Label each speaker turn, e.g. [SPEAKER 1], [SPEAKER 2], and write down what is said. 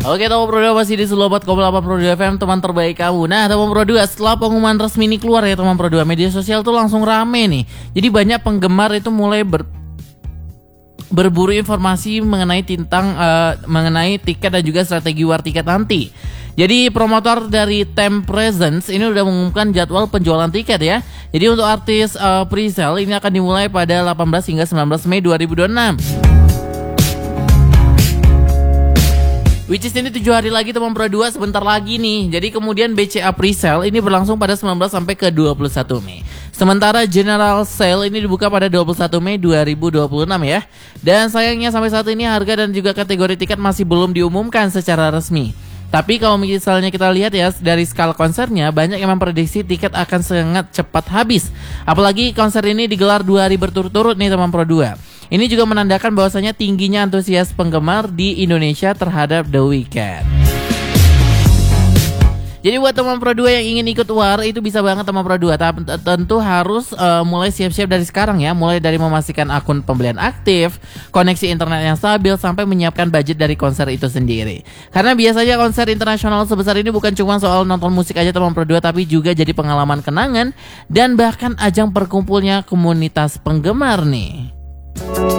[SPEAKER 1] Oke, teman Pro 2 masih di 98,8 Pro 2 FM, teman terbaik kamu. Nah, teman Pro 2, setelah pengumuman resmi ini keluar ya teman Pro 2, media sosial tuh langsung rame nih. Jadi banyak penggemar itu mulai berburu informasi mengenai mengenai tiket dan juga strategi war tiket nanti. Jadi promotor dari Temp Presents ini udah mengumumkan jadwal penjualan tiket ya. Jadi untuk artis pre-sale ini akan dimulai pada 18 hingga 19 Mei 2026. Which is ini 7 hari lagi teman Pro 2, sebentar lagi nih. Jadi kemudian BCA Pre-Sale ini berlangsung pada 19 sampai ke 21 Mei. Sementara General Sale ini dibuka pada 21 Mei 2026 ya. Dan sayangnya sampai saat ini harga dan juga kategori tiket masih belum diumumkan secara resmi. Tapi kalau misalnya kita lihat ya dari skala konsernya, banyak yang memprediksi tiket akan sangat cepat habis. Apalagi konser ini digelar 2 hari berturut-turut nih teman Pro 2. Ini juga menandakan bahwasanya tingginya antusias penggemar di Indonesia terhadap The Weeknd. Jadi buat teman Pro 2 yang ingin ikut war itu bisa banget teman Pro 2. Tapi tentu harus mulai siap-siap dari sekarang ya. Mulai dari memastikan akun pembelian aktif, koneksi internet yang stabil, sampai menyiapkan budget dari konser itu sendiri. Karena biasanya konser internasional sebesar ini bukan cuma soal nonton musik aja teman Pro 2, tapi juga jadi pengalaman kenangan dan bahkan ajang perkumpulnya komunitas penggemar nih.